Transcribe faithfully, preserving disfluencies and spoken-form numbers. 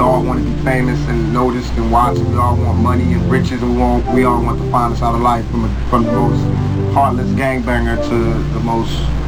all want to be famous and noticed and watched. We all want money and riches, and we, want, we all want to find us out of life, from, a, from the most heartless gangbanger to the most